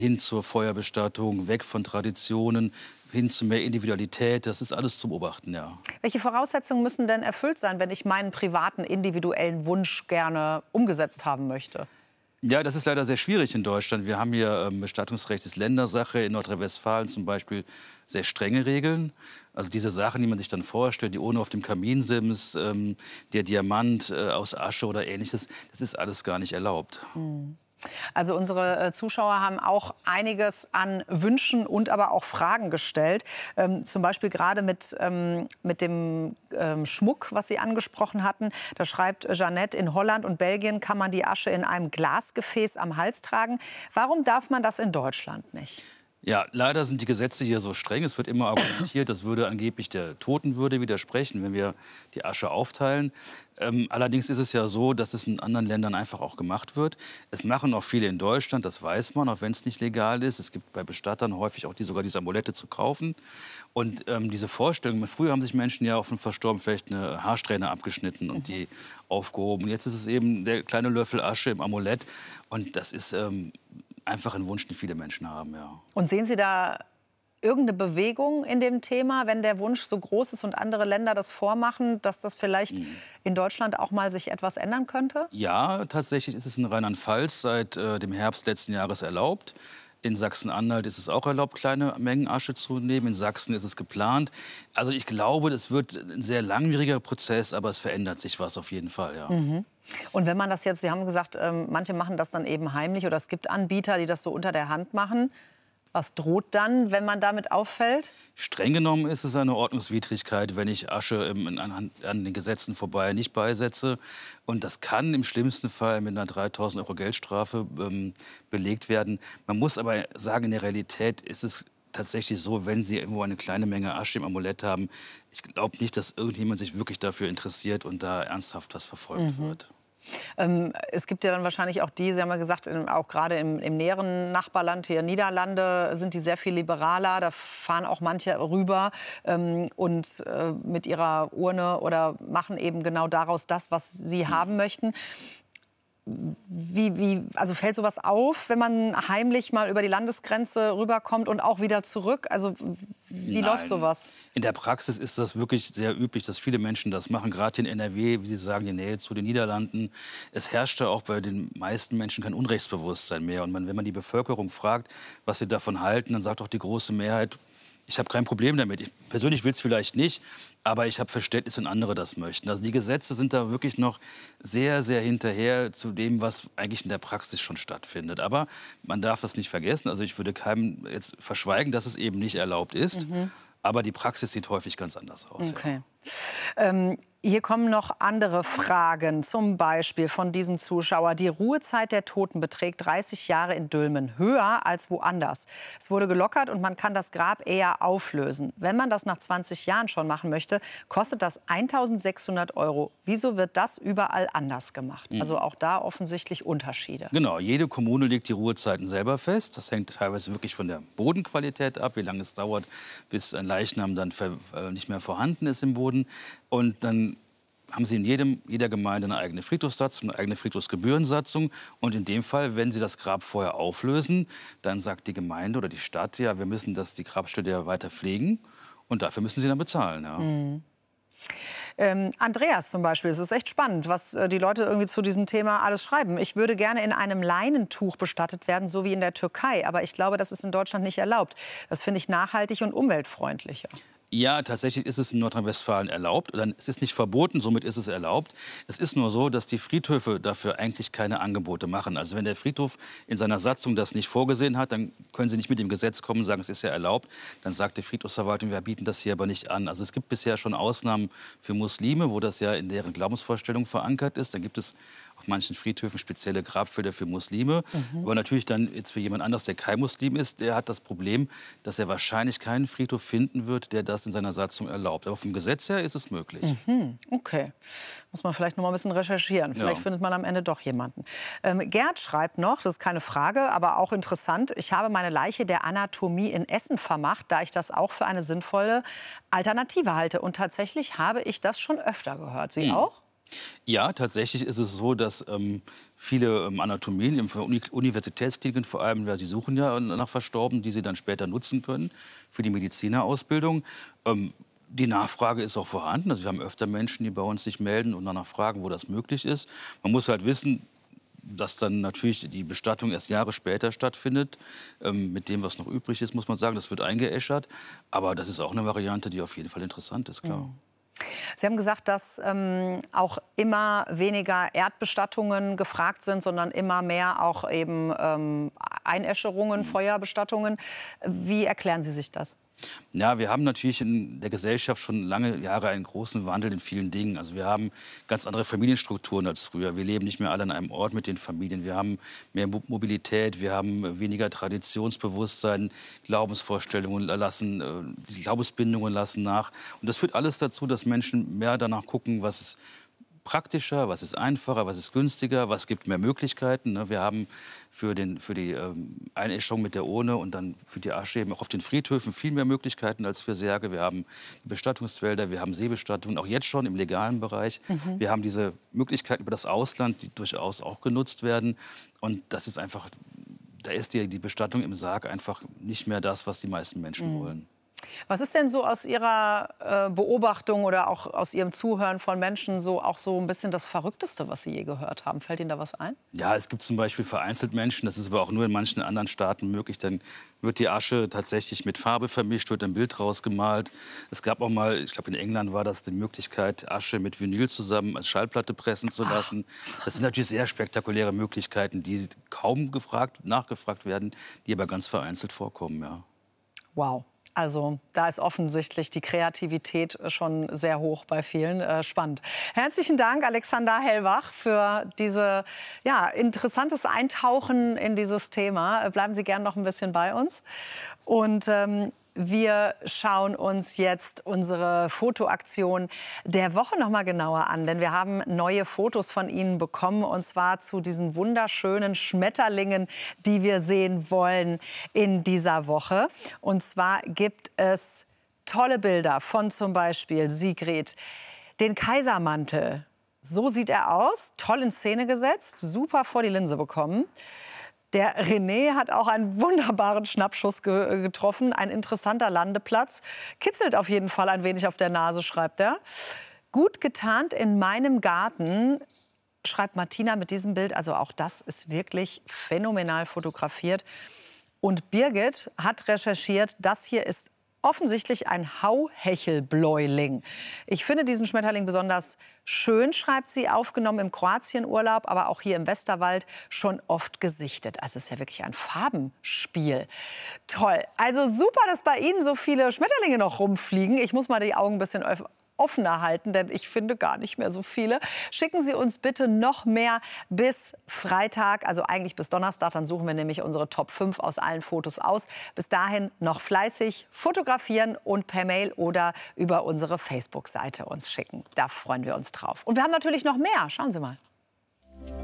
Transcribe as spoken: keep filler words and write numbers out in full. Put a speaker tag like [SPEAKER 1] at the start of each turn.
[SPEAKER 1] hin zur Feuerbestattung, weg von Traditionen, hin zu mehr Individualität. Das ist alles zu beobachten, ja.
[SPEAKER 2] Welche Voraussetzungen müssen denn erfüllt sein, wenn ich meinen privaten, individuellen Wunsch gerne umgesetzt haben möchte?
[SPEAKER 1] Ja, das ist leider sehr schwierig in Deutschland. Wir haben hier ähm, Bestattungsrecht ist Ländersache. In Nordrhein-Westfalen zum Beispiel sehr strenge Regeln. Also diese Sachen, die man sich dann vorstellt, die Urne auf dem Kaminsims, ähm, der Diamant äh, aus Asche oder Ähnliches, das ist alles gar nicht erlaubt.
[SPEAKER 2] Mhm. Also unsere Zuschauer haben auch einiges an Wünschen und aber auch Fragen gestellt. Ähm, zum Beispiel gerade mit, ähm, mit dem ähm, Schmuck, was Sie angesprochen hatten. Da schreibt Jeanette, in Holland und Belgien kann man die Asche in einem Glasgefäß am Hals tragen. Warum darf man das in Deutschland nicht?
[SPEAKER 1] Ja, leider sind die Gesetze hier so streng. Es wird immer argumentiert, das würde angeblich der Totenwürde widersprechen, wenn wir die Asche aufteilen. Ähm, allerdings ist es ja so, dass es in anderen Ländern einfach auch gemacht wird. Es machen auch viele in Deutschland, das weiß man, auch wenn es nicht legal ist. Es gibt bei Bestattern häufig auch die, sogar diese Amulette zu kaufen. Und ähm, diese Vorstellung, früher haben sich Menschen ja auch von Verstorben vielleicht eine Haarsträhne abgeschnitten und die aufgehoben. Jetzt ist es eben der kleine Löffel Asche im Amulett. Und das ist ähm, einfach ein Wunsch, den viele Menschen haben, ja.
[SPEAKER 2] Und sehen Sie da irgendeine Bewegung in dem Thema, wenn der Wunsch so groß ist und andere Länder das vormachen, dass das vielleicht mhm. in Deutschland auch mal sich etwas ändern könnte?
[SPEAKER 1] Ja, tatsächlich ist es in Rheinland-Pfalz seit äh, dem Herbst letzten Jahres erlaubt. In Sachsen-Anhalt ist es auch erlaubt, kleine Mengen Asche zu nehmen. In Sachsen ist es geplant. Also ich glaube, das wird ein sehr langwieriger Prozess, aber es verändert sich was auf jeden Fall, ja.
[SPEAKER 2] Mhm. Und wenn man das jetzt, Sie haben gesagt, ähm, manche machen das dann eben heimlich oder es gibt Anbieter, die das so unter der Hand machen. Was droht dann, wenn man damit auffällt?
[SPEAKER 1] Streng genommen ist es eine Ordnungswidrigkeit, wenn ich Asche im, an, an den Gesetzen vorbei nicht beisetze. Und das kann im schlimmsten Fall mit einer dreitausend Euro Geldstrafe ähm, belegt werden. Man muss aber sagen, in der Realität ist es tatsächlich so, wenn Sie irgendwo eine kleine Menge Asche im Amulett haben, ich glaube nicht, dass irgendjemand sich wirklich dafür interessiert und da ernsthaft was verfolgt mhm. wird.
[SPEAKER 2] Ähm, es gibt ja dann wahrscheinlich auch die, Sie haben ja gesagt, in, auch gerade im, im näheren Nachbarland, hier Niederlande, sind die sehr viel liberaler. Da fahren auch manche rüber ähm, und äh, mit ihrer Urne oder machen eben genau daraus das, was sie haben möchten. Wie, wie, also fällt sowas auf, wenn man heimlich mal über die Landesgrenze rüberkommt und auch wieder zurück? Also wie
[SPEAKER 1] Nein.
[SPEAKER 2] läuft sowas?
[SPEAKER 1] In der Praxis ist das wirklich sehr üblich, dass viele Menschen das machen, gerade in N R W, wie Sie sagen, die Nähe zu den Niederlanden. Es herrschte auch bei den meisten Menschen kein Unrechtsbewusstsein mehr. Und man, wenn man die Bevölkerung fragt, was sie davon halten, dann sagt auch die große Mehrheit, ich habe kein Problem damit. Ich persönlich will es vielleicht nicht, aber ich habe Verständnis, wenn andere das möchten. Also die Gesetze sind da wirklich noch sehr, sehr hinterher zu dem, was eigentlich in der Praxis schon stattfindet. Aber man darf das nicht vergessen. Also ich würde keinem jetzt verschweigen, dass es eben nicht erlaubt ist. Mhm. Aber die Praxis sieht häufig ganz anders aus.
[SPEAKER 2] Okay. Ja. Ähm Hier kommen noch andere Fragen, zum Beispiel von diesem Zuschauer. Die Ruhezeit der Toten beträgt dreißig Jahre in Dülmen, höher als woanders. Es wurde gelockert und man kann das Grab eher auflösen. Wenn man das nach zwanzig Jahren schon machen möchte, kostet das eintausendsechshundert Euro. Wieso wird das überall anders gemacht? Mhm. Also auch da offensichtlich Unterschiede.
[SPEAKER 1] Genau, jede Kommune legt die Ruhezeiten selber fest. Das hängt teilweise wirklich von der Bodenqualität ab, wie lange es dauert, bis ein Leichnam dann nicht mehr vorhanden ist im Boden. Und dann haben Sie in jedem, jeder Gemeinde eine eigene Friedhofssatzung, eine eigene Friedhofsgebührensatzung. Und in dem Fall, wenn Sie das Grab vorher auflösen, dann sagt die Gemeinde oder die Stadt, ja, wir müssen das, die Grabstätte ja weiter pflegen. Und dafür müssen Sie dann bezahlen. Ja.
[SPEAKER 2] Mhm. Ähm, Andreas zum Beispiel, es ist echt spannend, was äh, die Leute irgendwie zu diesem Thema alles schreiben. Ich würde gerne in einem Leinentuch bestattet werden, so wie in der Türkei. Aber ich glaube, das ist in Deutschland nicht erlaubt. Das finde ich nachhaltig und umweltfreundlicher.
[SPEAKER 1] Ja, tatsächlich ist es in Nordrhein-Westfalen erlaubt. Es ist nicht verboten, somit ist es erlaubt. Es ist nur so, dass die Friedhöfe dafür eigentlich keine Angebote machen. Also wenn der Friedhof in seiner Satzung das nicht vorgesehen hat, dann können Sie nicht mit dem Gesetz kommen und sagen, es ist ja erlaubt. Dann sagt die Friedhofsverwaltung, wir bieten das hier aber nicht an. Also es gibt bisher schon Ausnahmen für Muslime, wo das ja in deren Glaubensvorstellung verankert ist. Dann gibt es auf manchen Friedhöfen spezielle Grabfelder für Muslime. Mhm. Aber natürlich dann jetzt für jemand anderes, der kein Muslim ist, der hat das Problem, dass er wahrscheinlich keinen Friedhof finden wird, der das in seiner Satzung erlaubt. Aber vom Gesetz her ist es möglich.
[SPEAKER 2] Mhm. Okay. Muss man vielleicht noch mal ein bisschen recherchieren. Vielleicht ja. findet man am Ende doch jemanden. Ähm, Gerd schreibt noch, das ist keine Frage, aber auch interessant. Ich habe meine Leiche der Anatomie in Essen vermacht, da ich das auch für eine sinnvolle Alternative halte. Und tatsächlich habe ich das schon öfter gehört. Sie mhm. auch?
[SPEAKER 1] Ja, tatsächlich ist es so, dass ähm, viele ähm, Anatomien, im Uni Universitätskliniken vor allem, weil sie suchen ja nach Verstorbenen, die sie dann später nutzen können für die Medizinerausbildung. Ähm, die Nachfrage ist auch vorhanden. Also wir haben öfter Menschen, die bei uns sich melden und danach fragen, wo das möglich ist. Man muss halt wissen, dass dann natürlich die Bestattung erst Jahre später stattfindet. Ähm, mit dem, was noch übrig ist, muss man sagen, das wird eingeäschert. Aber das ist auch eine Variante, die auf jeden Fall interessant ist, klar.
[SPEAKER 2] Mhm. Sie haben gesagt, dass ähm, auch immer weniger Erdbestattungen gefragt sind, sondern immer mehr auch eben ähm, Einäscherungen, Feuerbestattungen. Wie erklären Sie sich das?
[SPEAKER 1] Ja, wir haben natürlich in der Gesellschaft schon lange Jahre einen großen Wandel in vielen Dingen. Also wir haben ganz andere Familienstrukturen als früher. Wir leben nicht mehr alle an einem Ort mit den Familien. Wir haben mehr Mobilität, wir haben weniger Traditionsbewusstsein, Glaubensvorstellungen lassen, äh, Glaubensbindungen lassen nach. Und das führt alles dazu, dass Menschen mehr danach gucken, was ist praktischer, was ist einfacher, was ist günstiger, was gibt mehr Möglichkeiten. Ne? Wir haben für, den, für die ähm, Einäscherung mit der Urne und dann für die Asche eben auch auf den Friedhöfen viel mehr Möglichkeiten als für Särge. Wir haben die Bestattungswälder, wir haben Seebestattungen, auch jetzt schon im legalen Bereich. Mhm. Wir haben diese Möglichkeiten über das Ausland, die durchaus auch genutzt werden. Und das ist einfach, da ist die, die Bestattung im Sarg einfach nicht mehr das, was die meisten Menschen mhm. wollen.
[SPEAKER 2] Was ist denn so aus Ihrer äh, Beobachtung oder auch aus Ihrem Zuhören von Menschen so auch so ein bisschen das Verrückteste, was Sie je gehört haben? Fällt Ihnen da was ein?
[SPEAKER 1] Ja, es gibt zum Beispiel vereinzelt Menschen, das ist aber auch nur in manchen anderen Staaten möglich, dann wird die Asche tatsächlich mit Farbe vermischt, wird ein Bild rausgemalt. Es gab auch mal, ich glaube in England war das die Möglichkeit, Asche mit Vinyl zusammen als Schallplatte pressen zu lassen. Ach. Das sind natürlich sehr spektakuläre Möglichkeiten, die kaum gefragt, nachgefragt werden, die aber ganz vereinzelt vorkommen, ja.
[SPEAKER 2] Wow. Also da ist offensichtlich die Kreativität schon sehr hoch bei vielen. Äh, spannend. Herzlichen Dank, Alexander Hellwach, für diese ja, interessantes Eintauchen in dieses Thema. Bleiben Sie gern noch ein bisschen bei uns. Und ähm, wir schauen uns jetzt unsere Fotoaktion der Woche noch mal genauer an, denn wir haben neue Fotos von Ihnen bekommen, und zwar zu diesen wunderschönen Schmetterlingen, die wir sehen wollen in dieser Woche. Und zwar gibt es tolle Bilder von zum Beispiel Sigrid, den Kaisermantel. So sieht er aus, toll in Szene gesetzt, super vor die Linse bekommen. Der René hat auch einen wunderbaren Schnappschuss ge getroffen. Ein interessanter Landeplatz. Kitzelt auf jeden Fall ein wenig auf der Nase, schreibt er. Gut getarnt in meinem Garten, schreibt Martina mit diesem Bild. Also auch das ist wirklich phänomenal fotografiert. Und Birgit hat recherchiert, das hier ist offensichtlich ein Hauhechelbläuling. Ich finde diesen Schmetterling besonders schön, schreibt sie, aufgenommen im Kroatienurlaub, aber auch hier im Westerwald schon oft gesichtet. Also es ist ja wirklich ein Farbenspiel. Toll. Also super, dass bei Ihnen so viele Schmetterlinge noch rumfliegen. Ich muss mal die Augen ein bisschen offener halten, denn ich finde gar nicht mehr so viele. Schicken Sie uns bitte noch mehr bis Freitag, also eigentlich bis Donnerstag. Dann suchen wir nämlich unsere Top fünf aus allen Fotos aus. Bis dahin noch fleißig fotografieren und per Mail oder über unsere Facebook-Seite uns schicken. Da freuen wir uns drauf. Und wir haben natürlich noch mehr. Schauen Sie mal.